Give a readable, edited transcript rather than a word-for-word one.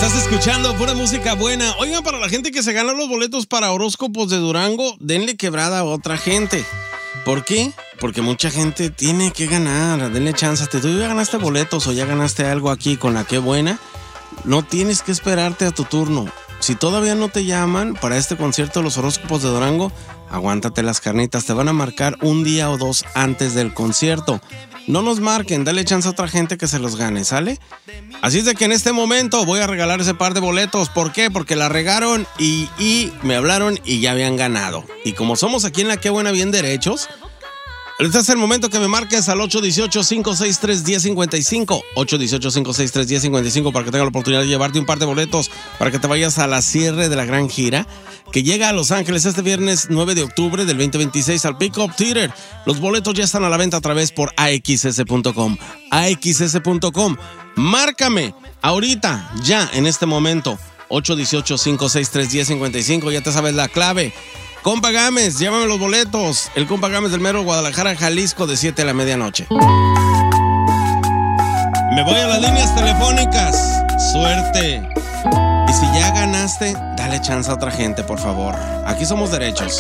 Estás escuchando pura música buena. Oigan, para la gente que se gana los boletos para horóscopos de Durango, denle quebrada a otra gente. ¿Por qué? Porque mucha gente tiene que ganar. Denle chance. Tú ya ganaste boletos o ya ganaste algo aquí con la que buena. No tienes que esperarte a tu turno. Si todavía no te llaman para este concierto de los horóscopos de Durango, aguántate las carnitas. Te van a marcar un día o dos antes del concierto. No nos marquen, dale chance a otra gente que se los gane, ¿sale? Así es de que en este momento voy a regalar ese par de boletos. ¿Por qué? Porque la regaron y me hablaron y ya habían ganado. Y como somos aquí en La Qué Buena bien derechos, este es el momento que me marques al 818-563-1055. 818-563-1055 para que tenga la oportunidad de llevarte un par de boletos para que te vayas a la cierre de la gran gira que llega a Los Ángeles este viernes 9 de octubre del 2026 al Pickup Theater. Los boletos ya están a la venta a través por AXS.com. AXS.com. Márcame ahorita, ya, en este momento. 818-563-1055. Ya te sabes la clave. Compa Gámez, llévame los boletos. El Compa Gámez del mero Guadalajara, Jalisco, de 7 a la medianoche. Me voy a las líneas telefónicas. Suerte. Y si ya ganaste, dale chance a otra gente, por favor. Aquí somos derechos.